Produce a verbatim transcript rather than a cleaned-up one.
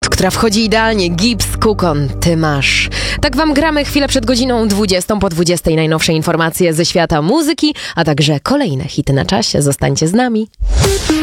która wchodzi idealnie. Gibbs, Kukon, ty masz. Tak wam gramy chwilę przed godziną dwudziestą, po dwudziestej najnowsze informacje ze świata muzyki, a także kolejne hity na czasie. Zostańcie z nami.